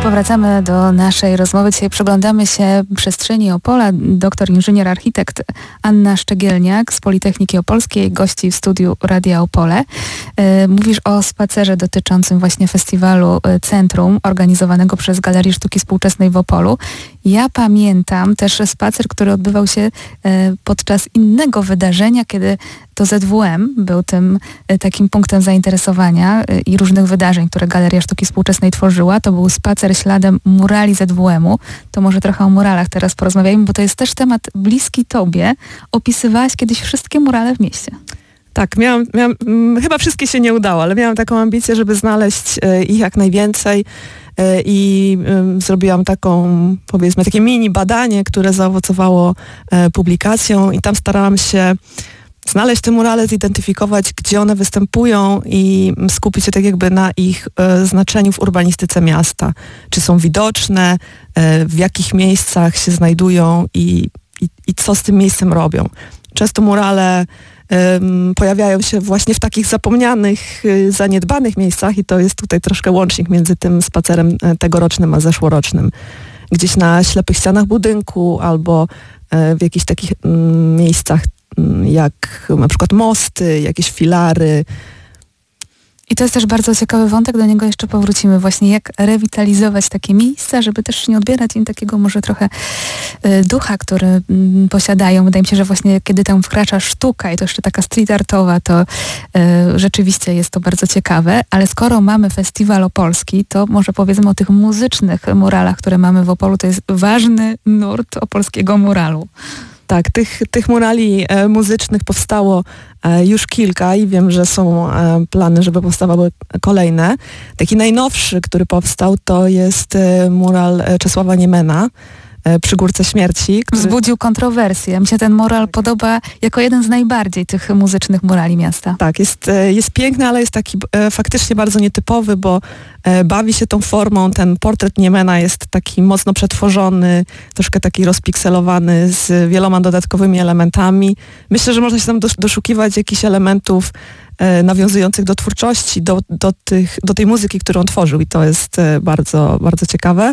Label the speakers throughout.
Speaker 1: powracamy do naszej rozmowy. Dzisiaj przyglądamy się przestrzeni Opola. Doktor inżynier architekt Anna Szczegielniak z Politechniki Opolskiej, gości w studiu Radia Opole. Mówisz o spacerze dotyczącym właśnie festiwalu Centrum, organizowanego przez Galerię Sztuki Współczesnej w Opolu. Ja pamiętam też spacer, który odbywał się podczas innego wydarzenia, kiedy to ZWM był tym takim punktem zainteresowania i różnych wydarzeń, które Galeria Sztuki Współczesnej tworzyła. To był spacer śladem murali ZWM-u. To może trochę o muralach teraz porozmawiajmy, bo to jest też temat bliski tobie. Opisywałaś kiedyś wszystkie murale w mieście.
Speaker 2: Tak, miałam, chyba wszystkie się nie udało, ale miałam taką ambicję, żeby znaleźć ich jak najwięcej i zrobiłam powiedzmy, takie mini badanie, które zaowocowało publikacją i tam starałam się znaleźć te murale, zidentyfikować, gdzie one występują i skupić się tak jakby na ich znaczeniu w urbanistyce miasta. Czy są widoczne, w jakich miejscach się znajdują i co z tym miejscem robią. Często murale pojawiają się właśnie w takich zapomnianych, zaniedbanych miejscach i to jest tutaj troszkę łącznik między tym spacerem tegorocznym a zeszłorocznym. Gdzieś na ślepych ścianach budynku albo w jakichś takich miejscach jak na przykład mosty, jakieś filary.
Speaker 1: I to jest też bardzo ciekawy wątek, do niego jeszcze powrócimy. Właśnie jak rewitalizować takie miejsca, żeby też nie odbierać im takiego może trochę ducha, który posiadają. Wydaje mi się, że właśnie kiedy tam wkracza sztuka i to jeszcze taka street artowa, to rzeczywiście jest to bardzo ciekawe. Ale skoro mamy festiwal opolski, to może powiedzmy o tych muzycznych muralach, które mamy w Opolu. To jest ważny nurt opolskiego muralu.
Speaker 2: Tak, tych murali muzycznych powstało już kilka i wiem, że są plany, żeby powstawały kolejne. Taki najnowszy, który powstał, to jest mural Czesława Niemena przy Górce Śmierci. Który
Speaker 1: wzbudził kontrowersję. Mi się ten mural podoba jako jeden z najbardziej tych muzycznych murali miasta.
Speaker 2: Tak, jest piękny, ale jest taki faktycznie bardzo nietypowy, bo bawi się tą formą. Ten portret Niemena jest taki mocno przetworzony, troszkę taki rozpikselowany z wieloma dodatkowymi elementami. Myślę, że można się tam doszukiwać jakichś elementów nawiązujących do twórczości, do tej muzyki, którą tworzył i to jest bardzo, bardzo ciekawe.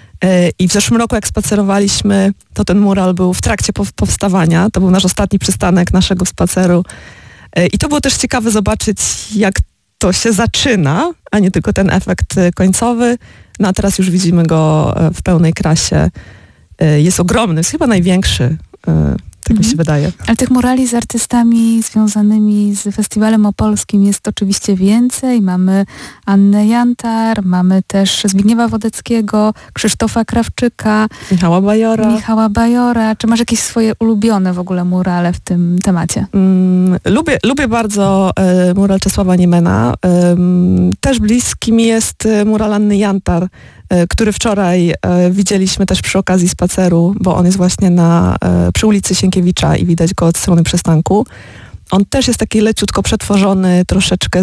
Speaker 2: I w zeszłym roku, jak spacerowaliśmy, to ten mural był w trakcie powstawania. To był nasz ostatni przystanek naszego spaceru. I to było też ciekawe zobaczyć, jak to się zaczyna, a nie tylko ten efekt końcowy. No a teraz już widzimy go w pełnej krasie. Jest ogromny, jest chyba największy. Tak mi się wydaje.
Speaker 1: Ale tych murali z artystami związanymi z festiwalem opolskim jest oczywiście więcej. Mamy Annę Jantar, mamy też Zbigniewa Wodeckiego, Krzysztofa Krawczyka, Michała Bajora. Czy masz jakieś swoje ulubione w ogóle murale w tym temacie?
Speaker 2: Lubię bardzo mural Czesława Niemena. Też bliski mi jest mural Anny Jantar, który wczoraj widzieliśmy też przy okazji spaceru, bo on jest właśnie przy ulicy Sienkiewicza i widać go od strony przystanku. On też jest taki leciutko przetworzony, troszeczkę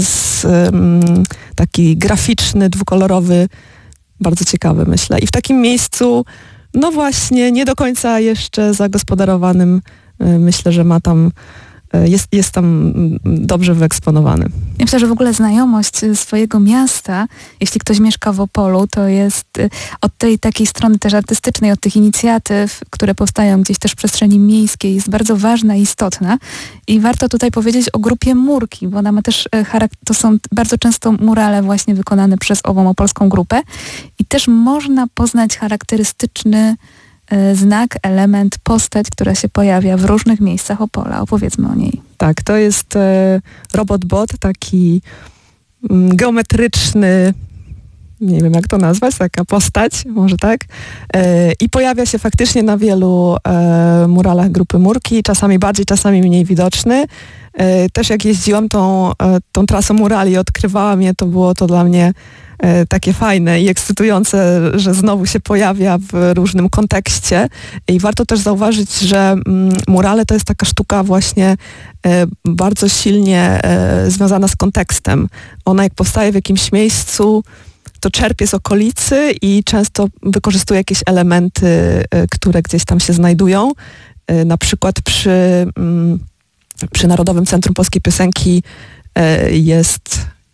Speaker 2: taki graficzny, dwukolorowy, bardzo ciekawy, myślę. I w takim miejscu, no właśnie, nie do końca jeszcze zagospodarowanym, myślę, że ma tam jest tam dobrze wyeksponowany.
Speaker 1: Ja myślę, że w ogóle znajomość swojego miasta, jeśli ktoś mieszka w Opolu, to jest od tej takiej strony też artystycznej, od tych inicjatyw, które powstają gdzieś też w przestrzeni miejskiej, jest bardzo ważna i istotna. I warto tutaj powiedzieć o grupie Murki, bo ona ma też to są bardzo często murale właśnie wykonane przez ową opolską grupę i też można poznać charakterystyczny znak, element, postać, która się pojawia w różnych miejscach Opola. Opowiedzmy o niej.
Speaker 2: Tak, to jest robot-bot, taki geometryczny, nie wiem jak to nazwać, taka postać, może tak. I pojawia się faktycznie na wielu muralach grupy Murki, czasami bardziej, czasami mniej widoczny. Też jak jeździłam tą trasą murali i odkrywałam je, to było to dla mnie takie fajne i ekscytujące, że znowu się pojawia w różnym kontekście. I warto też zauważyć, że murale to jest taka sztuka właśnie bardzo silnie związana z kontekstem. Ona jak powstaje w jakimś miejscu, to czerpie z okolicy i często wykorzystuje jakieś elementy, które gdzieś tam się znajdują. Na przykład przy Narodowym Centrum Polskiej Piosenki jest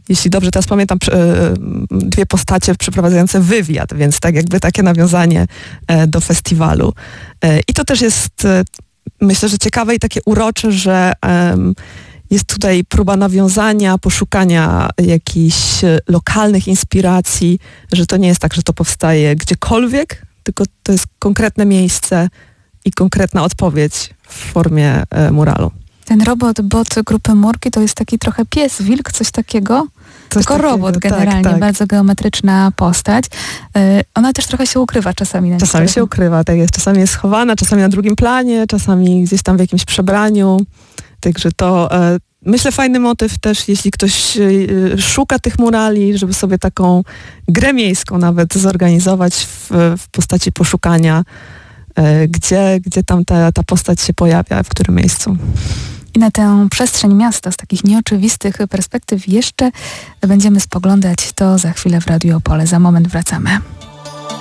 Speaker 2: jeśli dobrze teraz pamiętam, dwie postacie przeprowadzające wywiad, więc tak jakby takie nawiązanie do festiwalu. I to też jest, myślę, że ciekawe i takie urocze, że jest tutaj próba nawiązania, poszukania jakichś lokalnych inspiracji, że to nie jest tak, że to powstaje gdziekolwiek, tylko to jest konkretne miejsce i konkretna odpowiedź w formie muralu.
Speaker 1: Ten robot, bot grupy Murki to jest taki trochę pies, wilk, coś takiego? Tylko robot generalnie, tak. Bardzo geometryczna postać. Ona też trochę się ukrywa czasami.
Speaker 2: Czasami się ukrywa, tak jest. Czasami jest schowana, czasami na drugim planie, czasami gdzieś tam w jakimś przebraniu. Także to myślę fajny motyw też, jeśli ktoś szuka tych murali, żeby sobie taką grę miejską nawet zorganizować w postaci poszukania, gdzie tam ta postać się pojawia, w którym miejscu.
Speaker 1: I na tę przestrzeń miasta z takich nieoczywistych perspektyw jeszcze będziemy spoglądać to za chwilę w Radiu Opole. Za moment wracamy.